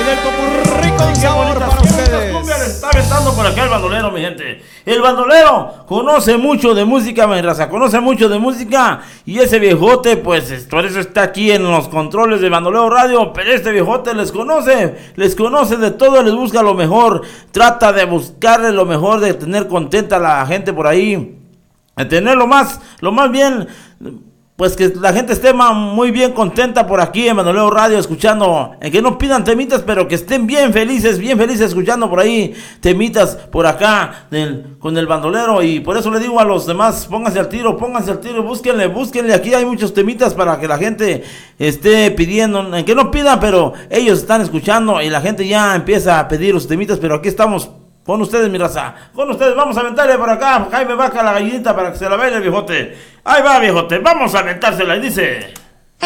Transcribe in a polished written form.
en el popurrí con sabor para ustedes. Cumbia le está aventando por acá el bandolero, mi gente. El bandolero conoce mucho de música, mi raza, conoce mucho de música. Y ese viejote, pues, por eso está aquí en los controles de Bandolero Radio. Pero este viejote les conoce de todo, les busca lo mejor. Trata de buscarle lo mejor, de tener contenta a la gente por ahí. De tener lo más bien, pues que la gente esté muy bien contenta por aquí en Bandolero Radio, escuchando, en que no pidan temitas, pero que estén bien felices escuchando por ahí temitas por acá con el bandolero. Y por eso le digo a los demás, pónganse al tiro, búsquenle, aquí hay muchos temitas para que la gente esté pidiendo, en que no pidan, pero ellos están escuchando y la gente ya empieza a pedir los temitas, pero aquí estamos con ustedes, mi raza. Con ustedes, vamos a aventarle por acá. Jaime Vaca la gallinita para que se la baile el viejote. Ahí va, viejote. Vamos a aventársela y dice...